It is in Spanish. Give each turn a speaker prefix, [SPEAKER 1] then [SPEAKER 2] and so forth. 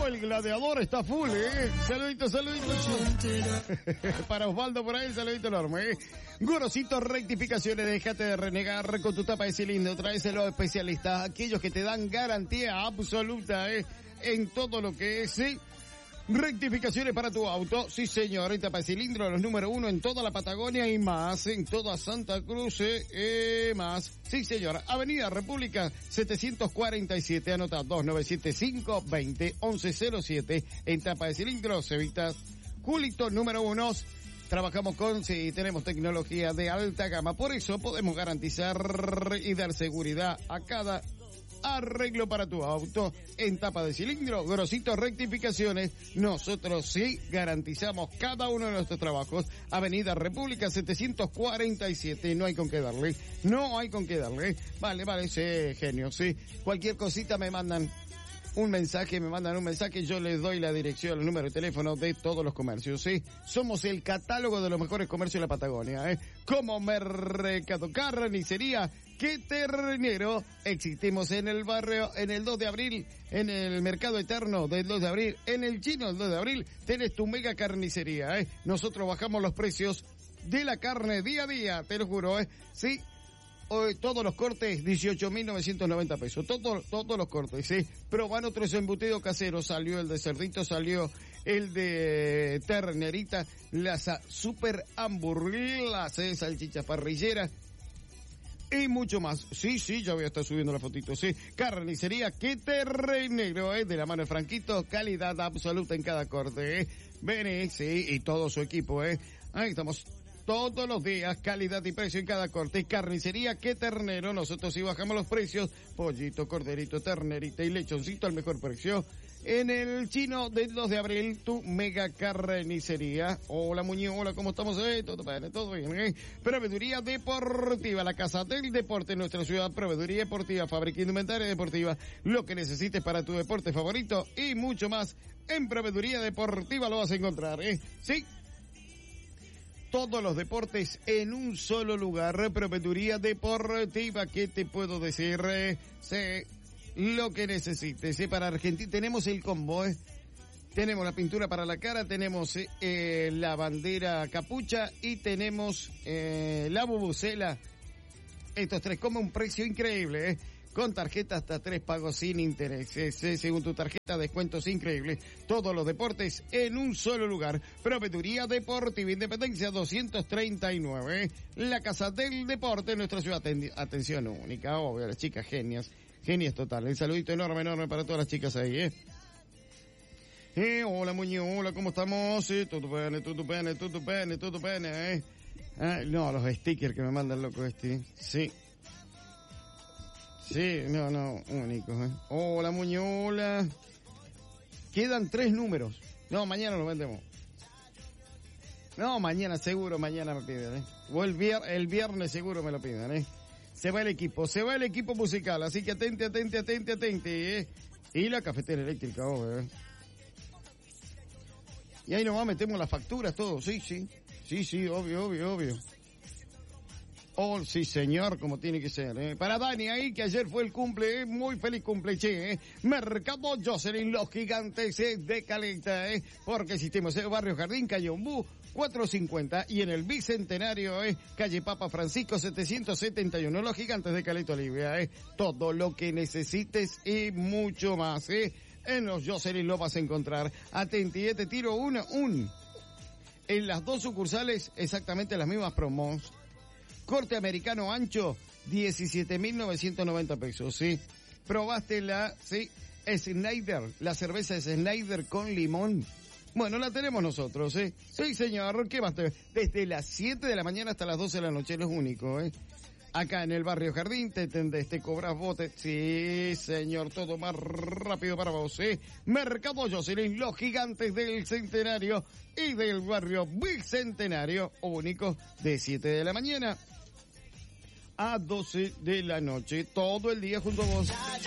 [SPEAKER 1] el gladiador está full, Saludito, Para Osvaldo por ahí, saludito enorme, Gorosito Rectificaciones, déjate de renegar con tu tapa de cilindro, tráeselo a especialistas, aquellos que te dan garantía absoluta, en todo lo que es, rectificaciones para tu auto, sí señor, en tapa de cilindro, los número 1 en toda la Patagonia y más, en toda Santa Cruz, más, sí señor, Avenida República 747, anota 2975-20-1107, en tapa de cilindro, Cevita, Julito, número 1, trabajamos con, sí, tenemos tecnología de alta gama, por eso podemos garantizar y dar seguridad a cada arreglo para tu auto en tapa de cilindro, Gorosito Rectificaciones. Nosotros sí garantizamos cada uno de nuestros trabajos. Avenida República 747, no hay con qué darle. Vale, sí, genio, sí. Cualquier cosita me mandan un mensaje, yo les doy la dirección, el número de teléfono de todos los comercios, ¿sí? Somos el catálogo de los mejores comercios de la Patagonia, Como Mercado Carnicería Que Ternero, existimos en el barrio, en el 2 de abril, en el Mercado Eterno del 2 de abril, en el Chino del 2 de abril, tenés tu mega carnicería, Nosotros bajamos los precios de la carne día a día, te lo juro, Sí. Hoy todos los cortes, 18.990 pesos. Todos los cortes, ¿sí? Pero van otros embutidos caseros. Salió el de cerdito, salió el de ternerita, las super hamburguesas, salchichas parrilleras y mucho más. Sí, ya voy a estar subiendo la fotito, sí. Carnicería Que Ternero, de la mano de Franquito, calidad absoluta en cada corte, Ven, sí, y todo su equipo, Ahí estamos. Todos los días, calidad y precio en cada corte. Carnicería Que Ternero, nosotros sí bajamos los precios. Pollito, corderito, ternerita y lechoncito al mejor precio. En el Chino del 2 de abril, tu mega carnicería. Hola, Muñoz, hola, ¿cómo estamos? Todo bien, Proveeduría Deportiva, la casa del deporte en nuestra ciudad. Proveeduría Deportiva, fábrica de indumentaria deportiva. Lo que necesites para tu deporte favorito y mucho más. En Proveeduría Deportiva lo vas a encontrar, Sí. Todos los deportes en un solo lugar. Proveeduría Deportiva, ¿qué te puedo decir? Sí, lo que necesites. Para Argentina tenemos el combo, Tenemos la pintura para la cara, tenemos la bandera capucha y tenemos la bubucela. Estos tres como un precio increíble, Con tarjeta hasta 3 pagos sin interés. Según tu tarjeta, descuentos increíbles. Todos los deportes en un solo lugar. Proveeduría Deportiva Independencia 239. La casa del deporte en nuestra ciudad. Atención única, obvio, las chicas genias totales. Un saludito enorme para todas las chicas ahí, hola Muñoz, hola, ¿cómo estamos? Todo pene, no, los stickers que me mandan loco sí. Sí, no, único, Hola, Muñola. Quedan 3 números. No, mañana los vendemos. No, mañana me piden, O el viernes seguro me lo piden, Se va el equipo musical, así que atente, Y la cafetera eléctrica, obvio, Y ahí nomás metemos las facturas, todo, sí, obvio. Oh, sí, señor, como tiene que ser, Para Dani ahí, que ayer fue el cumple, muy feliz cumple, che, Mercado Jocelyn, los gigantes de Caleta, Porque existimos en Barrio Jardín, calle Ombú, 450, y en el Bicentenario, calle Papa Francisco, 771, los gigantes de Caleta Olivia, Todo lo que necesites y mucho más, En los Jocelyn lo vas a encontrar. Atenti, te tiro en las 2 sucursales, exactamente las mismas promos. Corte americano ancho, 17.990 pesos, ¿sí? Probaste Snyder, la cerveza es Snyder con limón. Bueno, la tenemos nosotros, Sí, señor, ¿qué más Desde las 7 de la mañana hasta las 12 de la noche, lo único, Acá en el Barrio Jardín te cobras botes. Sí, señor, todo más rápido para vos, Mercado Jocelyn, los gigantes del Centenario y del Barrio Bicentenario, único, de 7 de la mañana a 12 de la noche, todo el día junto a vos.